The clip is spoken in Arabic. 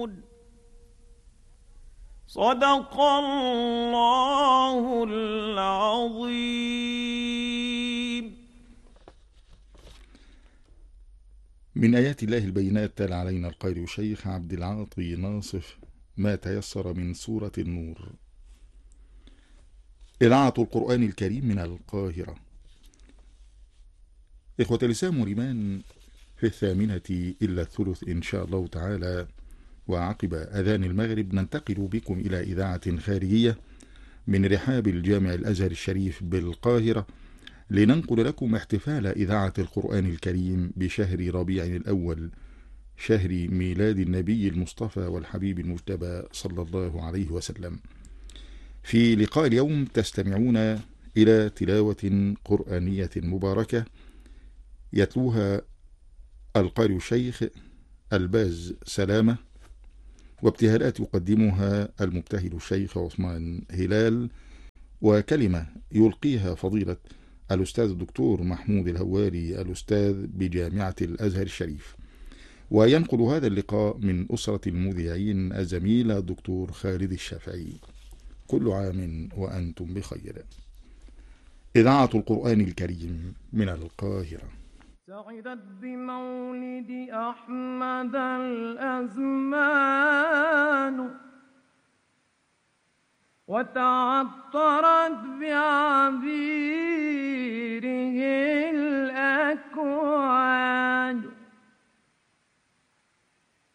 صدق الله العظيم. من آيات الله البينات تلا علينا القارئ الشيخ عبد العاطي ناصف ما تيسر من سورة النور. إذاعة القرآن الكريم من القاهرة. إخوة الإسلام وريمان، في 8:08 إن شاء الله تعالى، وعقب أذان المغرب ننتقل بكم إلى إذاعة خارجية من رحاب الجامع الأزهر الشريف بالقاهرة، لننقل لكم احتفال إذاعة القرآن الكريم بشهر ربيع الأول، شهر ميلاد النبي المصطفى والحبيب المجتبى صلى الله عليه وسلم. في لقاء اليوم تستمعون إلى تلاوة قرآنية مباركة يتلوها القارئ الشيخ الباز سلامة، وابتهالات يقدمها المبتهل الشيخ عثمان هلال، وكلمة يلقيها فضيلة الأستاذ الدكتور محمود الهواري الأستاذ بجامعة الأزهر الشريف. وينقل هذا اللقاء من أسرة المذيعين الزميل الدكتور خالد الشافعي. كل عام وأنتم بخير. إذاعة القرآن الكريم من القاهرة. سعدت بمولد أحمد الأزمان، وتعطرت بعبيره الأكوان،